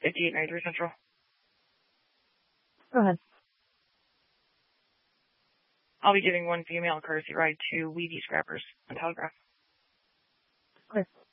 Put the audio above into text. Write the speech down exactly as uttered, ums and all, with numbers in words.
fifty-eight ninety-three Central. Go ahead. I'll be giving one female a courtesy ride to Weedy Scrappers on Telegraph. Okay.